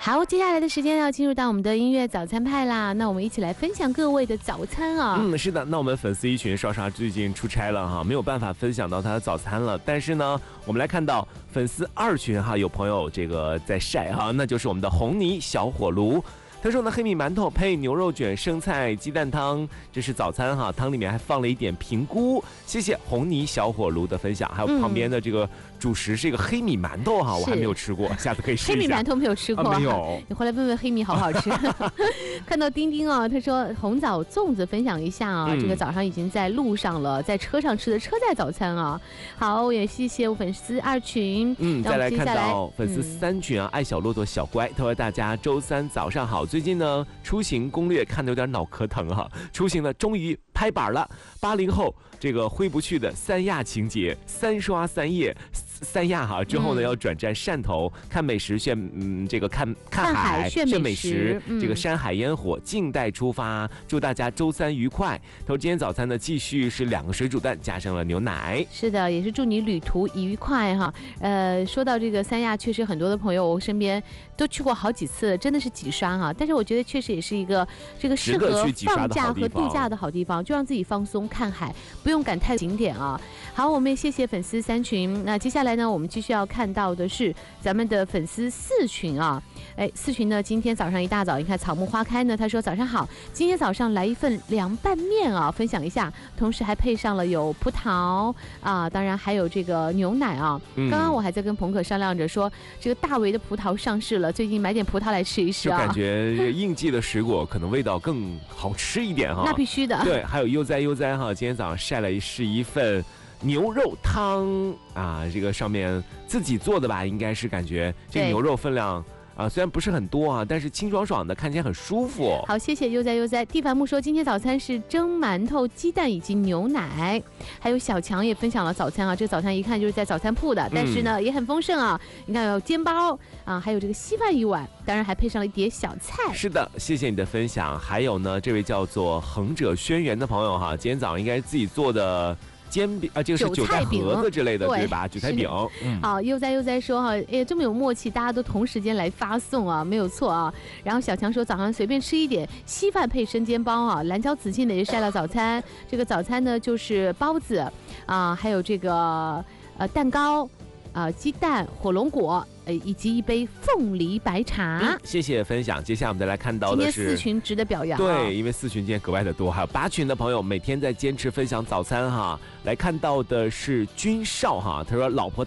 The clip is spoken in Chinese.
好，接下来的时间要进入到我们的音乐早餐派啦。那我们一起来分享各位的早餐啊。 是的，那我们粉丝一群刷刷最近出差了哈，没有办法分享到他的早餐了。但是呢，我们来看到粉丝二群哈，有朋友这个在晒哈，那就是我们的红泥小火炉。他说呢，黑米馒头配牛肉卷、生菜、鸡蛋汤，这是早餐哈，汤里面还放了一点平菇。谢谢红泥小火炉的分享，还有旁边的这个主食是一个黑米馒头哈，我还没有吃过，下次可以试一下。 黑米馒头没有吃过， 没有。 你回来问问黑米好不好吃？看到丁丁啊，他说红枣粽子分享一下啊，这个早上已经在路上了，在车上吃的车载早餐啊。好，也谢谢我粉丝二群。 再来看到粉丝三群啊，爱小骆驼小乖，他说大家周三早上好。最近呢，出行攻略看得有点脑壳疼哈。出行呢，终于拍板了，80后这个回不去的三亚情节，3刷3夜。三亚哈之后呢，要转战汕头，看美食炫这个看海炫美食，这个山海烟火，静待出发。祝大家周三愉快。他说今天早餐呢，继续是2个水煮蛋加上了牛奶。 是的，也是祝你旅途愉快哈。说到这个三亚，确实很多的朋友我身边都去过好几次，真的是几刷哈。但是我觉得确实也是一个这个适合放假和度假的好地方，就让自己放松看海，不用赶太景点啊。好，我们也谢谢粉丝三群。那接下来呢，我们继续要看到的是咱们的粉丝4群啊。4群呢，今天早上一大早，你看草木花开呢，他说早上好，今天早上来一份凉拌面啊，分享一下，同时还配上了有葡萄啊，当然还有这个牛奶啊。刚刚我还在跟彭可商量着说，这个大为的葡萄上市了，最近买点葡萄来吃一吃啊。 就感觉这个应季的水果可能味道更好吃一点哈。 那必须的。对， 还有悠哉哈，今天早上晒了是一份牛肉汤啊，这个上面自己做的吧，应该是感觉这个牛肉分量虽然不是很多啊，但是清爽爽的，看起来很舒服。 好，谢谢悠哉。蒂凡木说今天早餐是蒸馒头、鸡蛋以及牛奶。还有小强也分享了早餐啊，这个早餐一看就是在早餐铺的，但是呢也很丰盛啊。你看有煎包啊，还有这个稀饭1碗，当然还配上了一碟小菜。 是的，谢谢你的分享。还有呢，这位叫做横者轩辕的朋友哈，今天早上应该是自己做的煎饼这个是韭菜盒子之类的，对吧？韭菜饼。 好，悠哉说哈，这么有默契，大家都同时间来发送啊，没有错啊。然后小强说早上随便吃一点稀饭配生煎包啊。蓝椒紫杏呢也晒了早餐，这个早餐呢就是包子啊，还有这个蛋糕鸡蛋、火龙果。以及一杯凤梨白茶。 谢谢分享。接下来我们再来看到的是今天4群值得表扬。 对，因为4群今天格外的多，还有8群的朋友每天在坚持分享早餐哈。来看到的是君少哈，他说老婆